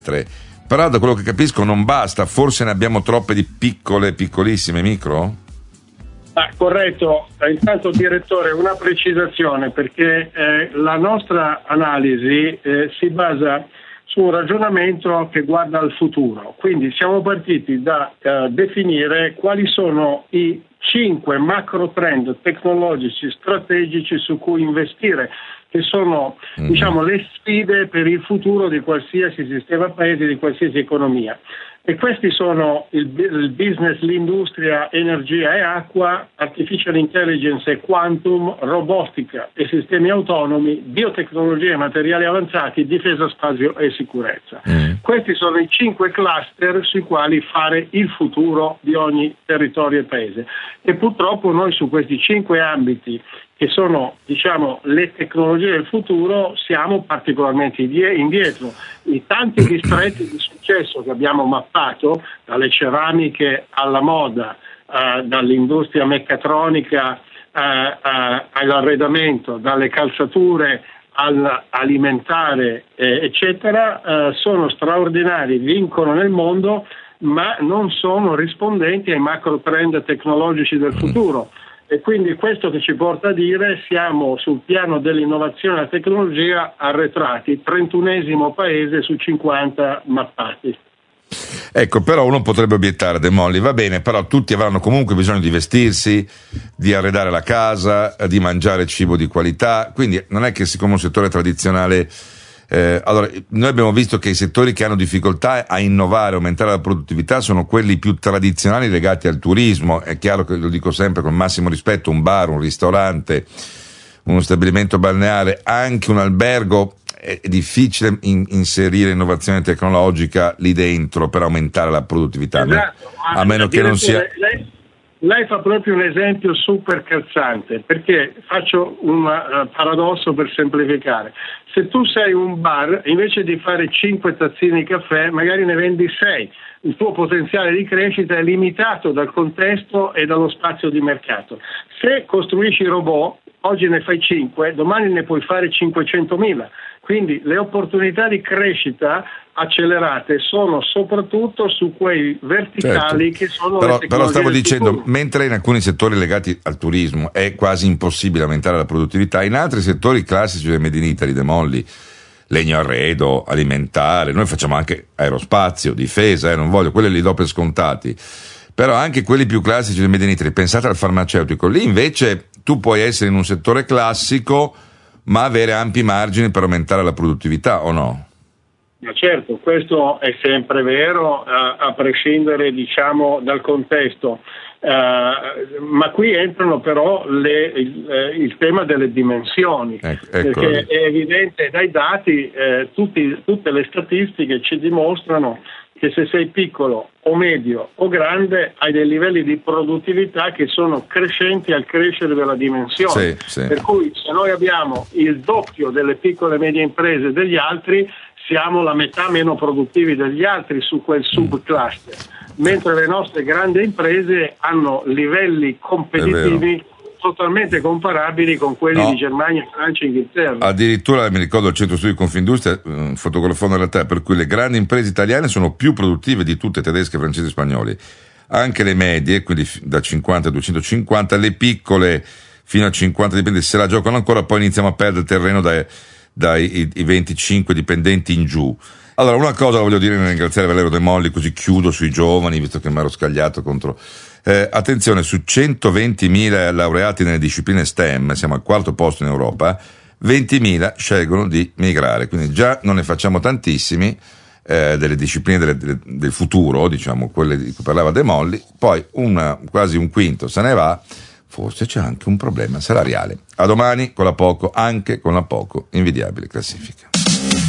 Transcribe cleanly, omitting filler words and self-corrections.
lettere. Però da quello che capisco non basta, forse ne abbiamo troppe di piccole, piccolissime, micro? Corretto. Intanto, direttore, una precisazione, perché la nostra analisi si basa su un ragionamento che guarda al futuro. Quindi siamo partiti da definire quali sono i 5 macro trend tecnologici strategici su cui investire, che sono diciamo le sfide per il futuro di qualsiasi sistema paese, di qualsiasi economia. E questi sono il business, l'industria, energia e acqua, artificial intelligence e quantum, robotica e sistemi autonomi, biotecnologie e materiali avanzati, difesa, spazio e sicurezza. Questi sono i 5 cluster sui quali fare il futuro di ogni territorio e paese. E purtroppo noi su questi 5 ambiti, che sono diciamo le tecnologie del futuro, siamo particolarmente indietro. I tanti distretti di successo che abbiamo mappato, dalle ceramiche alla moda, dall'industria meccatronica all'arredamento, dalle calzature all'alimentare, eccetera, sono straordinari, vincono nel mondo, ma non sono rispondenti ai macro trend tecnologici del futuro. E quindi questo che ci porta a dire siamo sul piano dell'innovazione e della tecnologia arretrati, 31esimo paese su 50 mappati. Ecco, però uno potrebbe obiettare, De Molli, va bene, però tutti avranno comunque bisogno di vestirsi, di arredare la casa, di mangiare cibo di qualità, quindi non è che siccome un settore tradizionale... allora, noi abbiamo visto che i settori che hanno difficoltà a innovare, aumentare la produttività sono quelli più tradizionali legati al turismo. È chiaro che, lo dico sempre con massimo rispetto, un bar, un ristorante, uno stabilimento balneare, anche un albergo, è difficile inserire innovazione tecnologica lì dentro per aumentare la produttività. Esatto, a meno che non sia... Lei fa proprio un esempio super calzante, perché faccio un paradosso per semplificare. Se tu sei un bar, invece di fare 5 tazzine di caffè, magari ne vendi 6. Il tuo potenziale di crescita è limitato dal contesto e dallo spazio di mercato. Se costruisci robot, oggi ne fai 5, domani ne puoi fare 500.000. Quindi le opportunità di crescita accelerate sono soprattutto su quei verticali, certo, che sono le tecnologie. Però stavo dicendo, mentre in alcuni settori legati al turismo è quasi impossibile aumentare la produttività, in altri settori classici del Made in Italy, De Molli, legno arredo, alimentare, noi facciamo anche aerospazio, difesa, non voglio, quelli li do per scontati, però anche quelli più classici del Made in Italy, pensate al farmaceutico, lì invece tu puoi essere in un settore classico ma avere ampi margini per aumentare la produttività, o no? Ma certo, questo è sempre vero, a prescindere diciamo dal contesto, ma qui entrano però il tema delle dimensioni, perché è evidente dai dati, tutte le statistiche ci dimostrano che se sei piccolo o medio o grande hai dei livelli di produttività che sono crescenti al crescere della dimensione. Sì. Per cui se noi abbiamo il doppio delle piccole e medie imprese degli altri, siamo la metà meno produttivi degli altri su quel subcluster, mentre le nostre grandi imprese hanno livelli competitivi totalmente comparabili con quelli di Germania, Francia e Inghilterra. Addirittura mi ricordo al centro studi Confindustria, fotografando in realtà, per cui le grandi imprese italiane sono più produttive di tutte tedesche, francesi e spagnoli, anche le medie, quindi da 50 a 250, le piccole fino a 50 dipendenti se la giocano ancora, poi iniziamo a perdere terreno dai 25 dipendenti in giù. Allora, una cosa la voglio dire nel ringraziare Valerio De Molli, così chiudo sui giovani, visto che mi ero scagliato contro... attenzione, su 120.000 laureati nelle discipline STEM, siamo al 4º posto in Europa, 20.000 scelgono di migrare, quindi già non ne facciamo tantissimi delle discipline del futuro, diciamo, quelle di cui parlava De Molli, poi quasi un quinto se ne va, forse c'è anche un problema salariale. A domani con la poco invidiabile classifica.